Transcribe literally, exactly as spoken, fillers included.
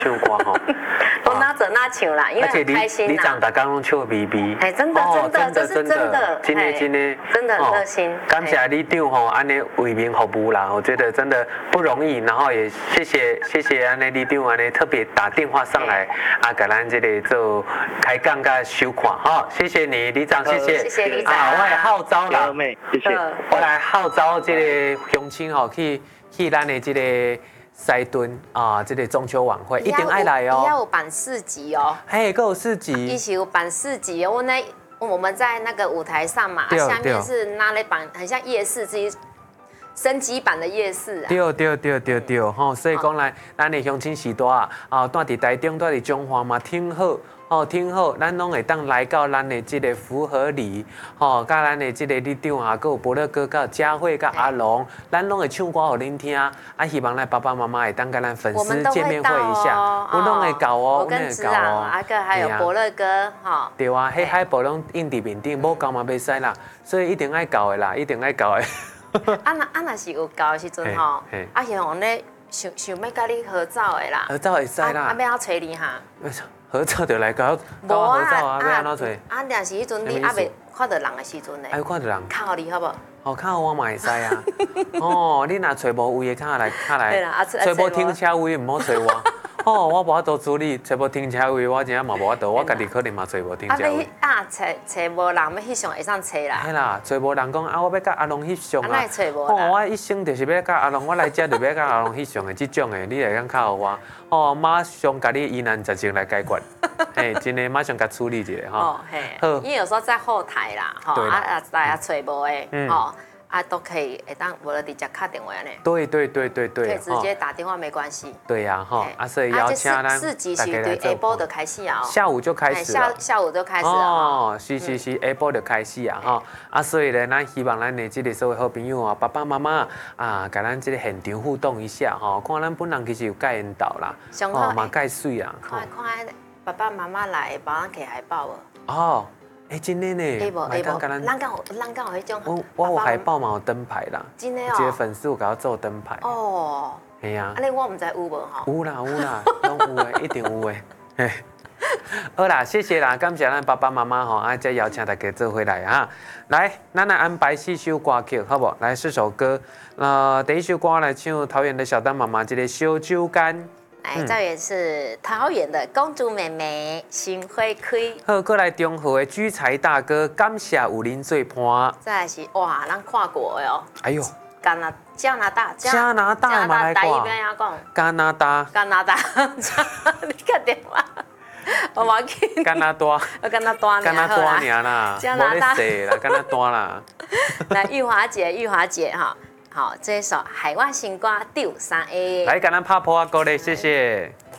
唱歌吼， 都拿着那唱啦，因为很开心你长啦。 大刚拢笑眯眯， 哎，真的真的，这是真的， 真的真的， 真的很热心。 感谢里长吼，安尼为民服务啦，我觉得真的不容易。然后也谢谢谢谢安尼里长安尼特别打电话上来，啊，给咱这个做开讲甲收看哈，谢谢你里长，谢谢， 谢谢里长。 啊，我来号召啦， 谢谢， 我来号召这个乡亲吼去去咱的这个。西屯啊，这个中秋晚会一定爱来哦！ 也有办市集哦， 嘿，还有市集， 一起有办市集哦。我那我们在那个舞台上嘛，下面是拿来办，很像夜市，自己升级版的夜市啊。 对对对对对，吼，所以讲来，咱的乡亲时代啊，啊，住伫台中，住伫中华嘛，挺好。哦，挺好，咱拢会当来到咱的这个福和里，吼，甲咱的这个里长啊，有伯乐哥、甲佳慧、甲阿龙，咱拢会唱歌互恁听，啊，希望咱爸爸妈妈会当跟咱粉丝见面会一下，我拢会搞哦， 我跟子朗、阿哥还有伯乐哥，哈， 对啊，迄海报拢印伫面顶，无搞嘛袂使啦，所以一定爱搞的啦，一定爱搞的。 啊那啊那是有搞的时阵吼，啊希望咧想想要甲你合照的啦， 合照会使啦， 啊要找你哈。 合照就来搞，搞合照啊，要安怎做？ 啊，但是迄阵你还未看到人的时阵呢， 还看到人， 靠你好不好？ 哦，靠我嘛会使啊。哦，你若找无位的，卡来卡来，找无停车位唔好找我。哦，我无法度处理，找无停车位，我真正嘛无法度，我家己可能嘛找无停车位。 啊，找找无人，要翕相会当找啦。 嘿啦，找无人讲啊，我要甲阿龙翕相啊。 啊，找无啦。 哦，我一生就是要甲阿龙，我来遮就要甲阿龙翕相的，这种的，你会当靠我。哦，马上甲你疑难杂症来解决。嘿，真的马上甲处理一下哈。 哦，嘿。好。因为有时候在后台啦，哈，啊啊，大家找无的，哦。啊，都可以，会当无了直接打电话呢。对对对对对。 可以直接打电话没关系。 对呀，哈，啊，所以邀请咱四级是对 A 波的开始啊。 下午就开始了。 下下午就开始了。 哦，是是是 A 波就开始啊，哈，啊，所以呢，咱希望咱的这个所有好朋友啊，爸爸妈妈啊，甲咱这个现场互动一下，哈，看咱本人其实有介缘到啦，哦，嘛介水啊。 看看爸爸妈妈来帮咱摕海报无？ 哦。哎，真的呢， 会无会无，咱敢有咱敢有迄种。 我我有海报嘛，有灯牌啦。 真的哦。 一个粉丝有甲我做灯牌。哦。哎呀。 安尼我唔知有无吼。 有啦有啦，拢有诶，一定有诶。嘿。好啦，谢谢啦，感谢咱爸爸妈妈吼，啊，再邀请大家做回来啊。来，咱来安排四首歌曲，好不？来四首歌，呃，第一首歌来唱桃园的小丹妈妈这个烧酒干。 哎，这也是桃园的公主妹妹新花开。 好，过来中和的居财大哥，感谢有您做伴。 再来是哇，咱跨国的哦。 哎呦， 加拿加拿大， 加拿大嘛来看。加拿大。 加拿大，你确定吗？我忘记。 加拿大。 我加拿大。 加拿大尔啦， 加拿大。 啦，加拿大啦。 来，玉华姐，玉华姐哈。好，这一首《海外新歌》第三 A， 来，给咱拍破歌嘞，谢谢。